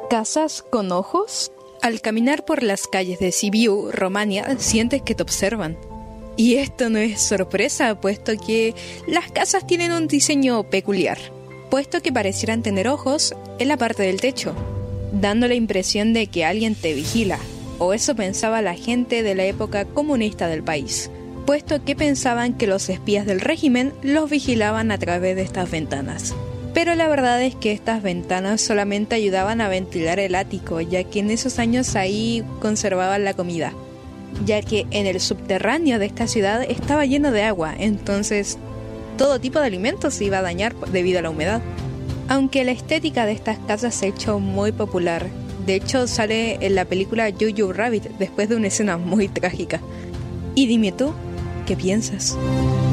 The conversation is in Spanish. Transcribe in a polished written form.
¿Casas con ojos? Al caminar por las calles de Sibiu, Romania, sientes que te observan. Y esto no es sorpresa, puesto que las casas tienen un diseño peculiar, puesto que parecieran tener ojos en la parte del techo, dando la impresión de que alguien te vigila, o eso pensaba la gente de la época comunista del país, puesto que pensaban que los espías del régimen los vigilaban a través de estas ventanas. Pero la verdad es que estas ventanas solamente ayudaban a ventilar el ático, ya que en esos años ahí conservaban la comida, ya que en el subterráneo de esta ciudad estaba lleno de agua, entonces todo tipo de alimentos se iba a dañar debido a la humedad. Aunque la estética de estas casas se ha hecho muy popular, de hecho sale en la película Jojo Rabbit después de una escena muy trágica. Y dime tú, ¿qué piensas?